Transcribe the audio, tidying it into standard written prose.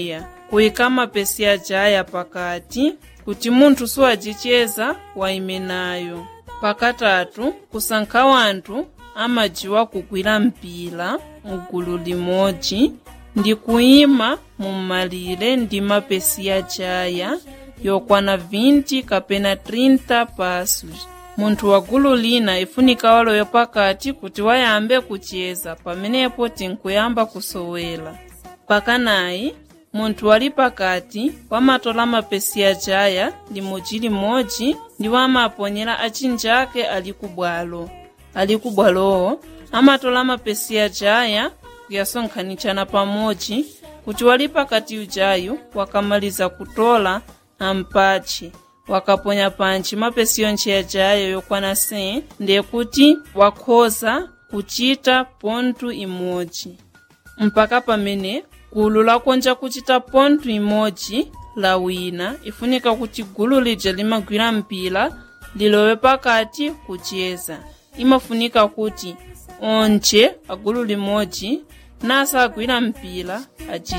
kuyika mapesi ajaya pakati kuti munthu siwajicheza waimenayo. Pakatatu, kusankha wanthu amajiwa kugwira mpira mugulu limodzi ndi kuyima mummalire ndi mapesi ajaya yokwana 20 kapena 30 pasos. Munthu wa gulu lina ifunika waloyo pakati kuti wayambe kucheza, pamenepo tinkuyamba kusowela. Pakanayi, munthu wali pakati wamatola mapesi ajaya limodzi ndi wamaponyera achinjake ali kubwalowo amatola mapesi ajaya kuyasonkhanitshana pamodzi kuti wali pakati ujayu wakamaliza kutola ampatche wakaponya pantchi mapesi yonse ajayo yokwana 100 ndiye kuti wakhoza kuchita pontu imodzi. Mpaka pamene gulu lakonja kuchita pontu imodzi la wina ifunika kuti gulu lija limagwira mpira lilowe pakati kucheza. Imafunika kuti onche agulu limodzi nasa agwira mpira ajicheza.